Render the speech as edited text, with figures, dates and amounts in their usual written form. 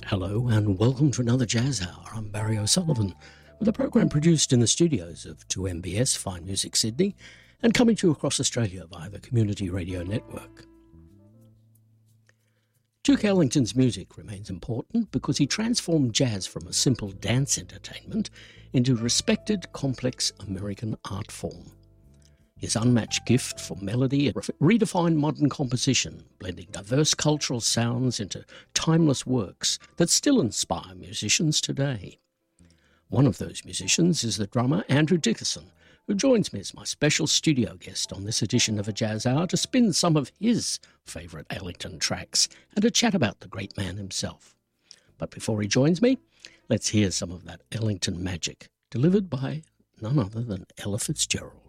Hello and welcome to another Jazz Hour. I'm Barry O'Sullivan, with a program produced in the studios of 2MBS Fine Music Sydney and coming to you across Australia via the Community Radio Network. Duke Ellington's music remains important because he transformed jazz from a simple dance entertainment into a respected, complex American art form. His unmatched gift for melody redefined modern composition, blending diverse cultural sounds into timeless works that still inspire musicians today. One of those musicians is the drummer Andrew Dickerson, who joins me as my special studio guest on this edition of A Jazz Hour to spin some of his favourite Ellington tracks and to chat about the great man himself. But before he joins me, let's hear some of that Ellington magic, delivered by none other than Ella Fitzgerald.